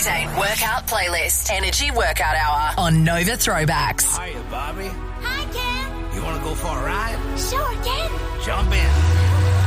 Octane Workout Playlist. Energy Workout Hour on Nova Throwbacks. Hiya, Bobby. Hi, Ken. You want to go for a ride? Sure, Ken. Jump in.